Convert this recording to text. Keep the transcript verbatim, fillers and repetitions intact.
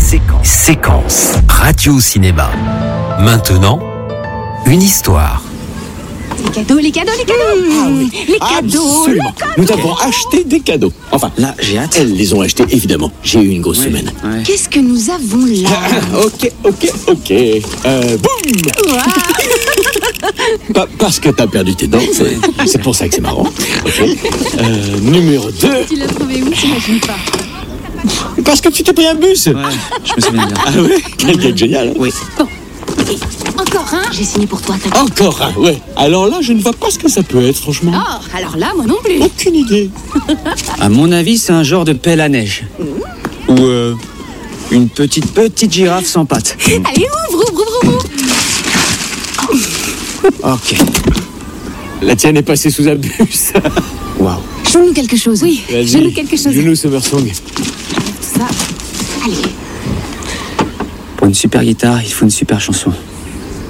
Séquence. Séquence. Radio Cinéma. Maintenant, une histoire. Les cadeaux, les cadeaux, les cadeaux Ah oui, Les cadeaux, absolument. Nous avons acheté des cadeaux. Enfin, Là, j'ai hâte. elles les ont achetés, évidemment. J'ai eu une grosse Ouais, semaine. ouais. Qu'est-ce que nous avons là? Ah, ok, ok, ok. Euh, boum Pa- Parce que t'as perdu tes dents, c'est, c'est pour ça que c'est marrant. Ok. Euh, numéro deux. Tu l'as trouvé où? J'imagine pas. Parce que tu t'es pris un bus. Ouais, je me souviens bien. Ah ouais, quelqu'un de génial. Hein. Oui. Bon, et encore un? J'ai signé pour toi, t'inquiète. Encore un, ouais. Alors là, je ne vois pas ce que ça peut être, franchement. Oh, alors là, moi non plus. Aucune idée. À mon avis, c'est un genre de pelle à neige. Ou euh, une petite, petite girafe sans pattes. Allez, ouvre, ouvre, ouvre, ouvre. Ok. La tienne est passée sous un bus. Waouh. Joue-nous quelque chose. Oui, Vas-y, joue-nous quelque chose. joue-nous Summer Song. Ça. Allez. Pour une super guitare, il faut une super chanson.